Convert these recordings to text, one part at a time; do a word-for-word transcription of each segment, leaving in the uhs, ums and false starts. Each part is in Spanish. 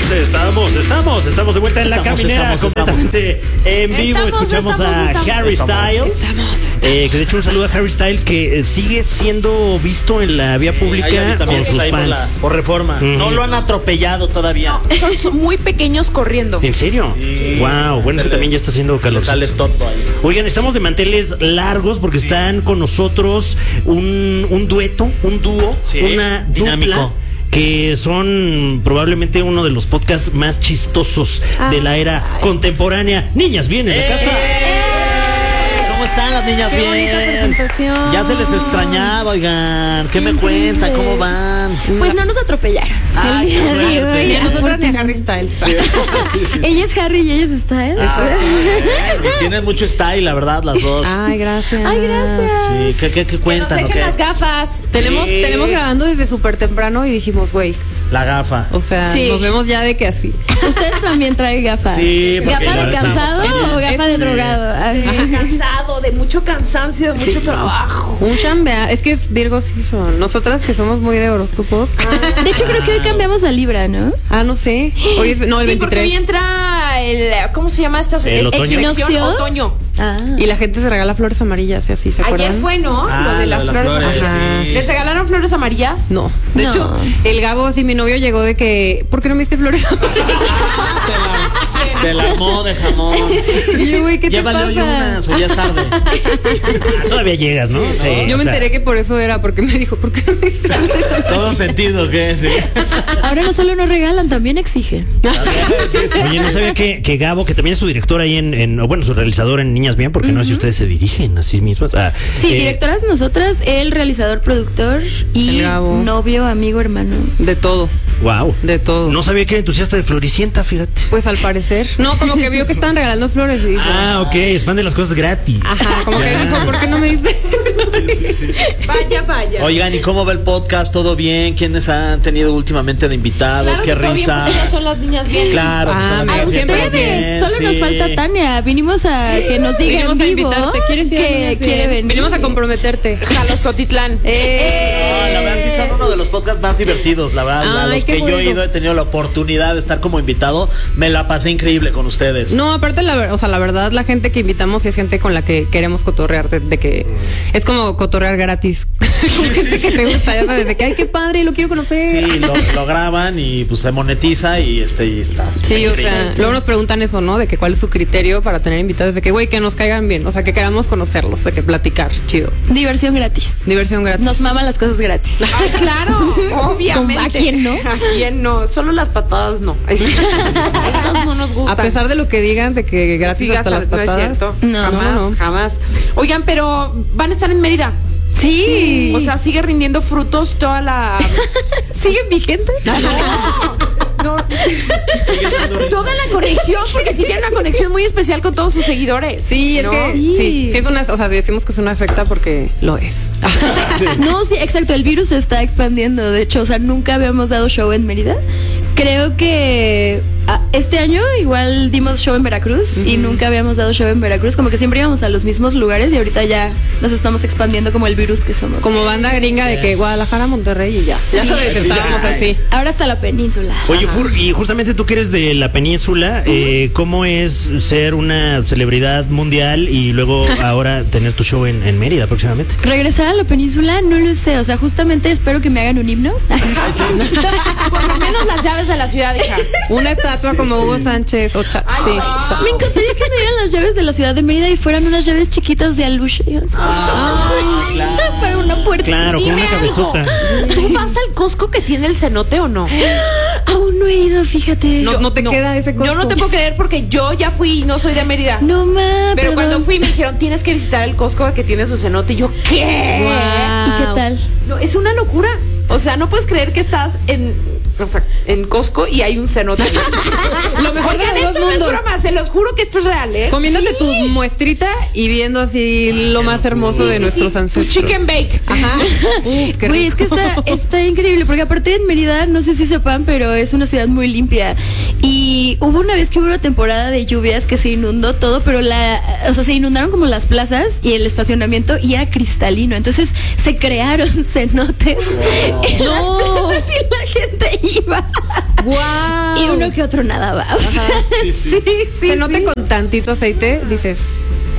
Estamos, estamos, estamos de vuelta en estamos, la caminera estamos, completamente estamos. en vivo. Estamos, Escuchamos estamos, a estamos. Harry Estamos, Styles. estamos, estamos. Eh, que de hecho un saludo a Harry Styles que eh, sigue siendo visto en la vía Sí, pública hay avistamientos con sus ahí por, la- fans. por Reforma. Mm. No lo han atropellado todavía. Son muy pequeños corriendo. ¿En serio? Sí. Wow, bueno, es que Sale- también ya está haciendo calor. Sale todo ahí. Oigan, estamos de manteles largos porque están con nosotros un, un dueto, un dúo, Sí, una dinámico. dupla, que son probablemente uno de los podcasts más chistosos de la era contemporánea. Niñas, vienen a casa. ¿Cómo están las niñas? Qué Bien. bonita presentación. Ya se les extrañaba, oigan. ¿Qué me cuentan? ¿Cómo van? Pues no nos atropellaron. Ay, El qué día de suerte. hoy, Ni a nosotras ni a afortunadamente. Harry Styles. Ella es Harry y ella es Styles. Ah, y tienen mucho style, la verdad, las dos. Ay, gracias. Ay, gracias. Sí, ¿qué, qué, qué Que nos cuentan? o dejen qué? las gafas. Tenemos, Sí. tenemos grabando desde súper temprano y dijimos, güey, La gafa. o sea, Sí. nos vemos ya de que así. Ustedes también traen gafas. Sí, porque ¿Gafa de ya cansado estamos- o gafa de Sí. drogado? Ay. De cansado, de mucho cansancio, de mucho trabajo. Un chambea, es que es Virgo sí son. Nosotras que somos muy de horóscopos. De hecho, creo que hoy cambiamos a Libra, ¿no? Ah, no sé. Hoy es, no, el Sí, porque hoy veintitrés. entra el, ¿cómo se llama esta? ¿El otoño? Equinoccio, ¿Equinoccio? otoño. Ah. Y la gente se regala flores amarillas y así, ¿se acuerdan? Ayer fue, ¿no? Ah, lo de las flores, amarillas. Ajá. ¿Les regalaron flores amarillas? No. De No. hecho, el Gabo, así mi novio llegó de que, ¿por qué no me diste flores amarillas? Te la armó de jamón. Y yo, güey, ¿qué te Llévale hoy pasa? unas o ya es tarde. Ah, todavía llegas, ¿no? Sí, Yo o me sea, enteré que por eso era, porque me dijo, ¿por qué no me diste flores amarillas? Todo sentido, ¿qué? Sí. Ahora no solo nos regalan, también exigen. Oye, no sabía que, que Gabo, que también es su director ahí en, en- o bueno, su realizador en Niñas Bien, porque no sé si ustedes se dirigen a sí mismos. Ah, Sí, eh, directoras nosotras, el realizador, productor y El Gabo. novio, amigo, hermano. De todo, Wow. de todo. No sabía que era entusiasta de Floricienta, fíjate. Pues al parecer. No, como que vio que estaban regalando flores y dijo, Ah, ok, es fan de las cosas gratis. ajá, como que dijo, ¿por qué no me diste? Vaya, vaya. Oigan, ¿y cómo va el podcast? ¿Todo bien? ¿Quiénes han tenido últimamente de invitados? Claro ¡Qué que todo bien, risa! porque ya son las niñas bien. Claro, pues, Ah, son a amigas A siempre ustedes, bien, solo nos sí. falta Tania. Vinimos a que nos diga Vinimos en a vivo invitarte. ¿Quieres ir a que Niñas quiere Bien? venir. Venimos a comprometerte. A los Totitlán. Eh. No, la verdad sí son uno de los podcasts más divertidos, la verdad. a Ay, los qué que yo he bueno. ido he tenido la oportunidad de estar como invitado. Me la pasé increíble con ustedes. No, aparte, la, ver- o sea, la verdad, la gente que invitamos sí es gente con la que queremos cotorrear, de, de que es como cotorrear gratis. Con gente que te gusta, ya sabes, de que, ay, qué padre, lo quiero conocer. Sí, lo, lo graban y pues se monetiza y este y está. Sí, o increíble. sea, luego nos preguntan eso, ¿no? De que cuál es su criterio para tener invitados, de que, güey, que nos caigan bien, o sea, que queramos conocerlos, de que platicar, chido. Diversión gratis. Diversión gratis. Nos maman las cosas gratis. Ay, claro, obviamente. ¿A quién no? ¿A quién no? Solo las patadas no. Esas no nos A gustan. pesar de lo que digan, de que gratis Sí, hasta las no es patadas. cierto. No. jamás, No, no. jamás. Oigan, pero van a estar en Mérida. Sí. O sea, sigue rindiendo frutos toda la. ¿siguen vigentes? No, toda la conexión, porque sí tiene una conexión muy especial con todos sus seguidores. Sí, es ¿no? que Sí. sí. sí, es una, o sea, decimos que es una secta porque lo es. No, sí, exacto. El virus se está expandiendo. De hecho, o sea, nunca habíamos dado show en Mérida. Creo que ah, este año igual dimos show en Veracruz y nunca habíamos dado show en Veracruz. Como que siempre íbamos a los mismos lugares y ahorita ya nos estamos expandiendo como el virus que somos. Como banda gringa de que Guadalajara, Monterrey y ya. Ya sabes que Sí, estábamos ya. así. Ahora hasta la península. Oye, Fur, y justamente tú que eres de la península, eh, ¿cómo es ser una celebridad mundial y luego ahora tener tu show en, en Mérida próximamente? Regresar a la península, no lo sé. O sea, justamente espero que me hagan un himno. Por lo menos las llaves de la ciudad, hija. Una estatua como Hugo Sánchez. O cha- Ay, sí. no. o sea, Me encantaría que me dieran las llaves de la ciudad de Mérida y fueran unas llaves chiquitas de aluche. Para una puerta. Claro, con Dime una algo. cabezota. ¿Tú vas al Costco que tiene el cenote o no? Aún no he ido, fíjate. No, no te queda ese Costco. Yo no te puedo creer porque yo ya fui y no soy de Mérida. No, ma, Pero perdón. cuando fui me dijeron, tienes que visitar el Costco que tiene su cenote. Y yo, ¿qué? Guau. ¿Y qué tal? No, es una locura. O sea, no puedes creer que estás en, o sea, en Costco y hay un cenote. Lo mejor Oigan, de los esto dos no es mundos. broma, se los juro que esto es real, ¿eh? Comiéndote tu muestrita y viendo así lo más hermoso de nuestros Tu ancestros. chicken bake. Ajá. Uf, qué Güey, es que rico. está, está increíble, porque aparte en Mérida, no sé si sepan, pero es una ciudad muy limpia. Y hubo una vez que hubo una temporada de lluvias que se inundó todo, pero la, o sea, se inundaron como las plazas y el estacionamiento y era cristalino. Entonces se crearon cenotes en las No. plazas y la gente iba. Guau. Y uno que otro nada va. O sea, Sí, sí. sí, sí, Se note sí. con tantito aceite, dices,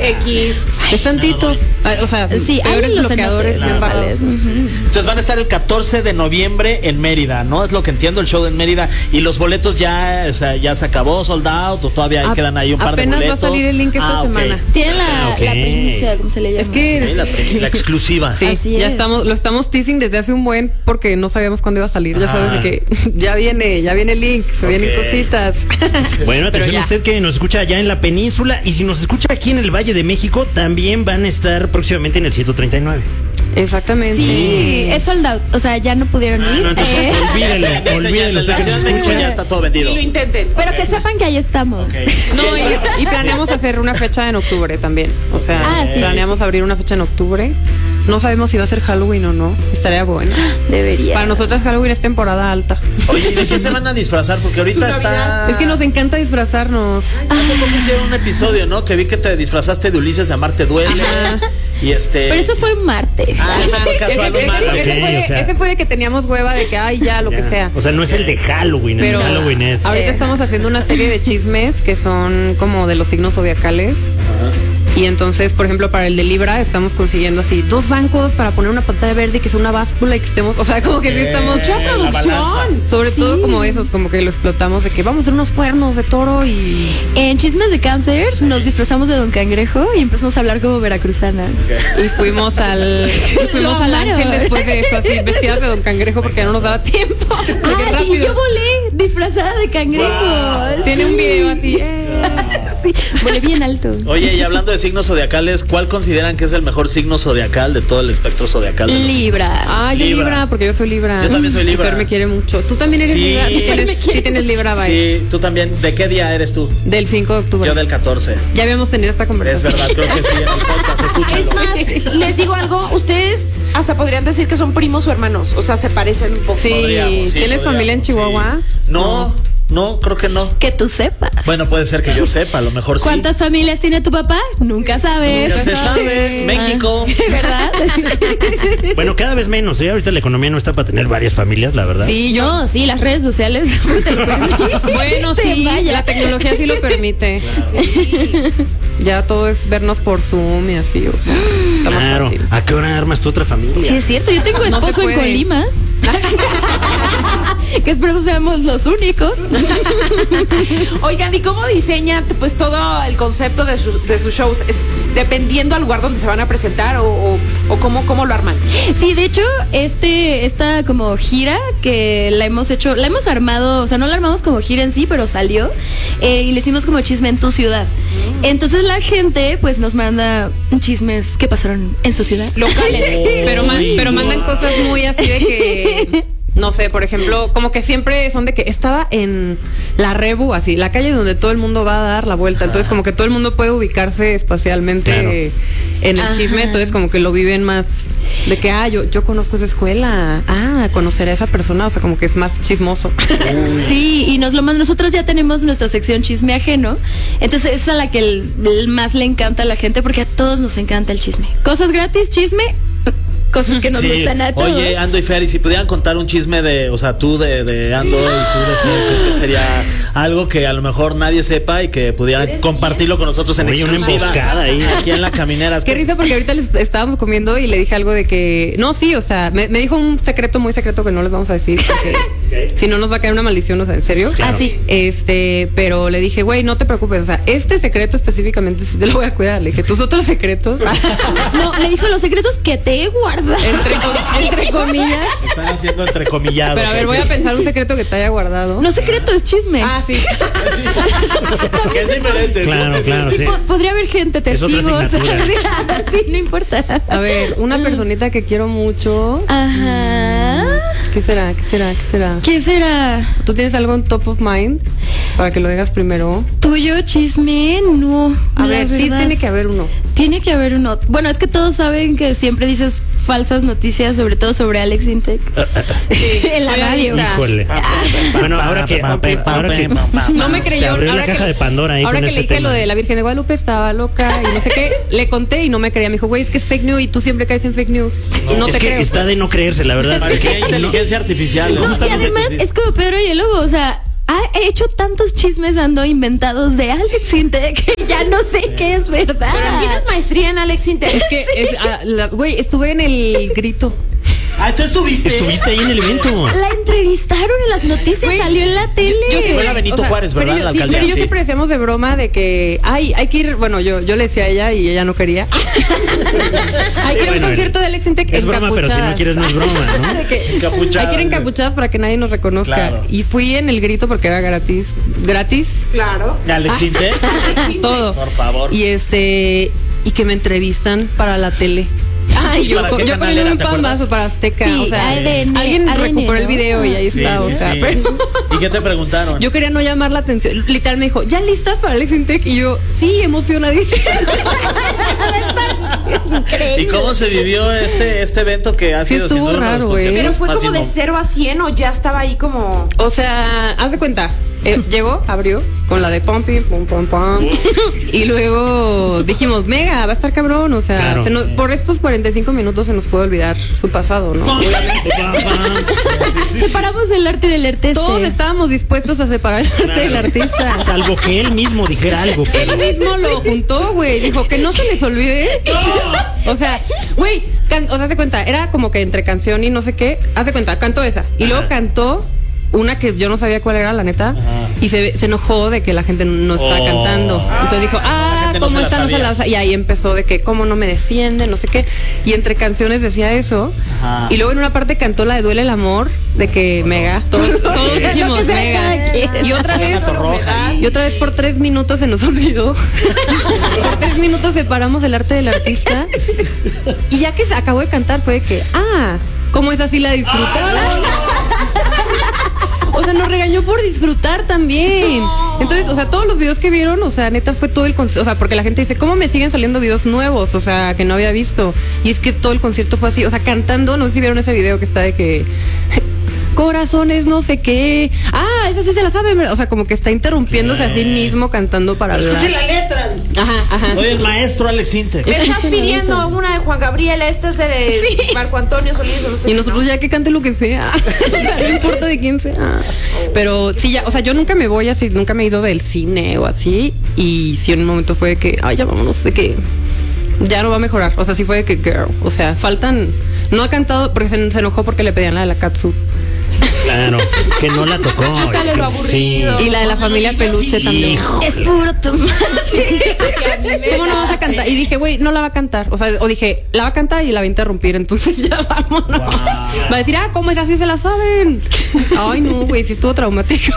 X. es tantito. Ah, O sea, Sí, hay peores los bloqueadores cenotes bien normales. baratos. Ujú. Entonces van a estar el catorce de noviembre en Mérida, ¿no? Es lo que entiendo, el show en Mérida. Y los boletos ya, o sea, ya se acabó, sold out, o todavía A- quedan ahí un par de apenas va a boletos. salir el link esta Ah, ok. semana. Tienen la, Ah, ok. la primicia, como se le llama. Es que- Sí, la, la exclusiva. Sí, Así ya es. estamos, lo estamos teasing desde hace un buen porque no sabíamos cuándo iba a salir. Ya Ah. sabes de que ya viene, ya viene el link, se vienen Ok. cositas. Bueno, atención ya. a usted que nos escucha allá en la península y si nos escucha aquí en el Valle de México, también van a estar próximamente en el ciento treinta y nueve. Exactamente. Sí, es sold out. O sea, ya no pudieron ir. No, entonces Eh, olvídelo, Ese- olvídelo. el de usted la que Ciudad nos de México escucha. ya está todo Y vendido. lo intenten. pero que sepan que ahí estamos. No, y, y planeamos hacer una fecha en octubre también. O sea, Ah, sí, planeamos sí, sí. abrir una fecha en octubre. No sabemos si va a ser Halloween o no. Estaría bueno. Debería. Para nosotras Halloween es temporada alta. Oye, ¿y de qué se van a disfrazar? Porque ahorita Su está... Navidad. Es que nos encanta disfrazarnos. Hace poco hicieron un episodio, ¿no? Que vi que te disfrazaste de Ulises de Amarte Duele. Ajá. Y este... Pero eso fue un martes. Ah, eso fue casual, Ese- un ese- martes. ese Ok, fue de- o sea. ese fue de que teníamos hueva de que, ay, ya, lo que Ya. sea. O sea, no es el de Halloween, Pero el de Halloween es. ahorita estamos haciendo una serie de chismes que son como de los signos zodiacales. Y entonces, por ejemplo, para el de Libra estamos consiguiendo así dos bancos para poner una pantalla verde y que sea una báscula y que estemos, o sea, como que sí estamos Eh, la balanza. sobre todo como esos, como que lo explotamos de que vamos a hacer unos cuernos de toro y En Chismes de Cáncer nos disfrazamos de Don Cangrejo y empezamos a hablar como veracruzanas. y fuimos al y fuimos Lo al amaron. Ángel después de eso, así vestidas de Don Cangrejo porque ya no nos daba tiempo. Porque Ah, sí, yo volé disfrazada de cangrejo. Wow. Tiene un Sí. video así. eh. Sí, volé bien alto. Oye, y hablando de signos zodiacales, ¿cuál consideran que es el mejor signo zodiacal de todo el espectro zodiacal? de los Libra. Ah, yo Libra. Libra, porque yo soy Libra. Yo también soy Libra. Y Fer me quiere mucho. Tú también eres Sí. Libra. Sí Fer tienes, me sí quiere tienes Libra signos? vibes. Sí, tú también. ¿De qué día eres tú? Del cinco de octubre. Yo del catorce. Ya habíamos tenido esta Es conversación. verdad, creo que sí, en el podcast, escúchalo. Es más, les digo algo, ustedes hasta podrían decir que son primos o hermanos, o sea, se parecen un poco. Sí. Podríamos, sí, ¿Tienes familia en podríamos, Chihuahua? sí. No, no, creo que no. Que tú sepas. Bueno, puede ser que yo sepa, a lo mejor sí. ¿Cuántas familias tiene tu papá? Nunca sabes. Nunca se sabe. México. ¿Verdad? Bueno, cada vez menos, ¿eh? Ahorita la economía no está para tener varias familias, la verdad. Sí, yo. No, sí, las redes sociales. te lo permiten. Bueno, Te sí, vaya. la tecnología sí lo permite. Ya todo es vernos por Zoom y así, o sea, está más Claro. fácil. ¿A qué hora armas tú otra familia? Sí, es cierto. Yo tengo No se esposo en puede. Colima. Que espero seamos los únicos. Oigan, ¿y cómo diseñan pues todo el concepto de, sus- de sus shows? ¿Es dependiendo al lugar donde se van a presentar o, o, o cómo, cómo lo arman? Sí, de hecho, este, esta como gira que la hemos hecho, la hemos armado, o sea, no la armamos como gira en sí, pero salió eh, y le hicimos como chisme en tu ciudad. Entonces la gente pues nos manda chismes que pasaron en su ciudad. Locales. Pero, man- pero mandan cosas muy así de que, no sé, por ejemplo, como que siempre son de que estaba en la Rebu, así, la calle donde todo el mundo va a dar la vuelta. Entonces, como que todo el mundo puede ubicarse espacialmente Claro. en el Ajá. chisme. Entonces, como que lo viven más de que, ah, yo, yo conozco esa escuela. Ah, conocer a esa persona. O sea, como que es más chismoso. Sí, y nos lo mandan. Nosotros ya tenemos nuestra sección chisme ajeno. Entonces, es a la que el- el más le encanta a la gente porque a todos nos encanta el chisme. Cosas gratis, chisme, cosas que nos Sí. gustan a todos. Oye, Ando y Fer, y si pudieran contar un chisme de, o sea, tú de, de Ando y tú de Fer, creo que sería algo que a lo mejor nadie sepa y que pudieran compartirlo con nosotros en Oye, una exclusiva. emboscada ahí. Aquí en La Caminera. Qué risa porque ahorita les estábamos comiendo y le dije algo de que, no, sí, o sea, me, me dijo un secreto muy secreto que no les vamos a decir porque si no nos va a caer una maldición, o sea, en serio. Claro. Así. Este, pero le dije, güey, no te preocupes, o sea, este secreto específicamente sí te lo voy a cuidar. Le dije, tus otros secretos, No, le dijo los secretos que te he guardado. entre, com- entre comillas. Están haciendo entrecomillado. Pero a ver, voy a pensar un secreto que te haya guardado. No secreto, es chisme. Ah, sí. Que es diferente. Claro, claro, Sí, sí. po- podría haber gente, Es otra testigos. asignatura. Sí, no importa. A ver, una personita que quiero mucho. Ajá. ¿Qué será? ¿Qué será? ¿Qué será? ¿Qué será? ¿Tú tienes algo en top of mind? Para que lo digas primero. ¿Tuyo chisme? No. A la ver, sí, verdad. tiene que haber uno. Tiene que haber uno. Bueno, es que todos saben que siempre dices falsas noticias, sobre todo sobre Alex Intec. En la soy radio. adicta. Híjole. Bueno, ahora que, ahora que No me creyó. se abrió ahora la caja que, de Pandora ahí ahora con que le ese dije tema. lo de la Virgen de Guadalupe estaba loca y no sé qué, le conté y no me creía. Me dijo, güey, es que es fake news y tú siempre caes en fake news. Y no es te que creo. está de no creerse, la verdad. Parecía porque no- inteligencia artificial. No, y Justamente además sí. es como Pedro y el Lobo, o sea, ha hecho tantos chismes ando inventados de Alex Intec que ya no sé qué es verdad. Pero tienes maestría en Alex Intec. Es que, es, ah, la- güey, estuve en el grito. Ah, ¿tú estuviste? Estuviste ahí en el evento. La entrevistaron en las noticias, Güey, salió en la tele. Yo Fue la Benito Juárez, ¿verdad? Pero yo, La sí, alcaldía, pero yo sí. siempre decíamos de broma de que, ay, hay que ir, bueno, yo, yo le decía a ella y ella no quería. Hay que ir a un Bueno, concierto de Alex Intec es broma, pero si no encapuchadas. quieres no es broma, ¿no? De que Encapuchadas, hay que ir encapuchadas para que nadie nos reconozca. Claro. Y fui en el grito porque era gratis. Gratis. Claro. Alex Intec. Todo. Por favor. Y este, y que me entrevistan para la tele. Ay, yo, ¿Para co- qué yo canal comiendo era, un te acuerdas? pambazo para Azteca. Sí, o sea, A D N, alguien A D N, recuperó el ¿no? video y ahí Sí, está. sí, o sea, sí. pero- ¿Y qué te preguntaron? yo quería no llamar la atención. Literal me dijo, ¿ya listas para Alex Intec? Y yo, sí, emocionadísima. ¿Y cómo se vivió este, este evento que ha Sí sido estuvo sin duda uno de los raro, güey. conciertos Pero fue más como de inmo- cero a cien o ya estaba ahí como. O sea, haz de cuenta. eh, llegó, abrió con la de Pompi, pum, pum, pum. Y luego dijimos, mega, va a estar cabrón. O sea, Claro. se nos- por estos cuarenta y cinco minutos se nos puede olvidar su pasado, ¿no? Separamos el arte del artista. Todos estábamos dispuestos a separar el arte del artista. Salvo que él mismo dijera algo. Pero... Él mismo lo juntó, güey. Dijo que no se les olvide. O sea, güey, can- o sea, haz de cuenta, era como que entre canción y no sé qué. Haz de cuenta, cantó esa. Y luego cantó una que yo no sabía cuál era, la neta. Y se, se enojó de que la gente no estaba Oh. cantando. Entonces dijo, La ah, gente no ¿cómo se la está? No se sabía. la sa-". Y ahí empezó de que, ¿cómo no me defiende? No sé qué. Y entre canciones decía eso. Ajá. Y luego en una parte cantó la de Duele el Amor, de que mega. Todos, todos dijimos Lo que sea mega. cada quien. Y otra vez. Gato roja. Y otra vez por tres minutos se nos olvidó. Por tres minutos separamos el arte del artista. Y ya que se acabó de cantar fue de que, ah, ¿cómo es así la disfrutaron? O sea, nos regañó por disfrutar también. Entonces, o sea, todos los videos que vieron, o sea, neta fue todo el concierto. O sea, porque la gente dice, ¿cómo me siguen saliendo videos nuevos? O sea, que no había visto. Y es que todo el concierto fue así. O sea, cantando, no sé si vieron ese video que está de que. Corazones, no sé qué. Ah, esa sí se la sabe, ¿verdad? O sea, como que está interrumpiéndose a sí mismo cantando para hablar. Escuche la letra. Ajá, ajá. Soy el maestro Alex Intec. Me estás pidiendo una de Juan Gabriel, esta es de Marco Antonio Solís, o no sé Y qué, nosotros ¿no? ya que cante lo que sea. O sea, no importa de quién sea. Pero sí, ya, o sea, yo nunca me voy así, nunca me he ido del cine o así. Y sí, en un momento fue de que, ay, ya vámonos, de que ya no va a mejorar. O sea, sí fue de que, girl. O sea, faltan. No ha cantado porque se, se enojó porque le pedían la de la Katsu. Claro, que no la tocó. Quítale lo aburrido. Y la de la familia Peluche también. Hijo. Es puro tomate. ¿Cómo no vas a cantar? Y dije, güey, no la va a cantar. O sea, o dije, la va a cantar y la va a interrumpir. Entonces ya vámonos. Va a decir, ah, ¿cómo es así? Se la saben. Ay, no, güey, sí estuvo traumático.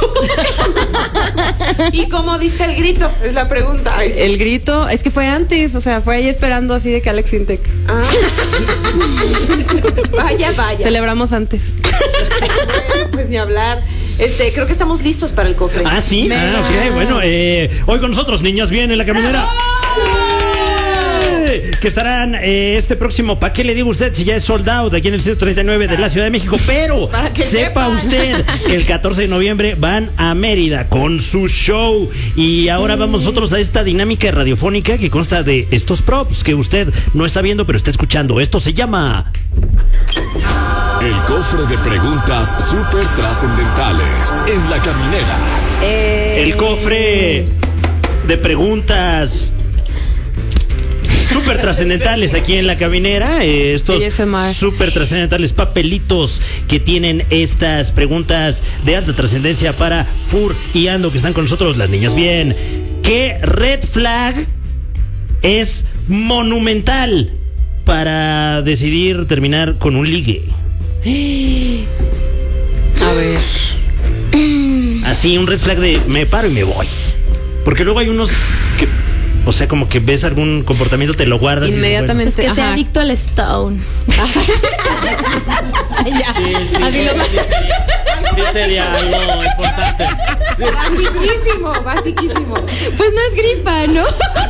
¿Y cómo diste el grito? Es la pregunta. Ay, sí. El grito, es que fue antes, o sea, fue ahí esperando así de que Alex Intec. Ah. Vaya, vaya. Celebramos antes. Pues ni hablar. Este, creo que estamos listos para el cofre. Ah, sí. Ah, ok. Bueno, eh, hoy con nosotros, niñas bien en la caminera. Que estarán eh, este próximo, ¿para qué le digo a usted si ya es sold out aquí en el ciento treinta y nueve de la Ciudad de México? Pero Para que sepa sepan. usted que el catorce de noviembre van a Mérida con su show. Y ahora vamos nosotros a esta dinámica radiofónica que consta de estos props que usted no está viendo pero está escuchando. Esto se llama... El cofre de preguntas súper trascendentales en la caminera. El cofre de preguntas súper trascendentales aquí en la caminera. Eh, estos A S M R. súper trascendentales papelitos que tienen estas preguntas de alta trascendencia para Fur y Ando, que están con nosotros, las niñas bien. ¿Qué red flag es monumental para decidir terminar con un ligue? A ver. Así, un red flag de me paro y me voy. Porque luego hay unos que, o sea, como que ves algún comportamiento, te lo guardas. y dices, Inmediatamente. Pues que sea Ajá. adicto al Stone. Ya. Sí, sí, Así sí, lo más. sí, sería, sí sería algo importante. Sí. Basiquísimo, basiquísimo. Pues no es gripa, ¿no?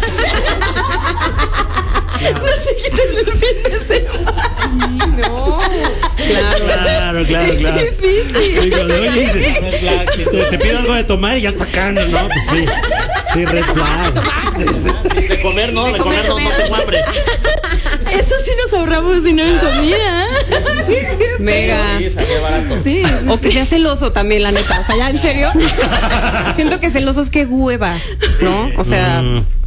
No se quiten el fin de semana. No. Claro. Claro, claro, claro. Es difícil. Digo, oye, Red flag, sí. te, te pido algo de tomar y ya está acá, ¿no? Pues sí. Sí, red flag. Sí, de comer no, de, De comer, comer, no, no comer. tengo hambre. eso sí nos ahorramos dinero en comida. Mega. Sí, salía barato. Sí. O que sea celoso también, la neta. O sea, ya en serio. Siento que celosos qué hueva, ¿no? O sea. Mm.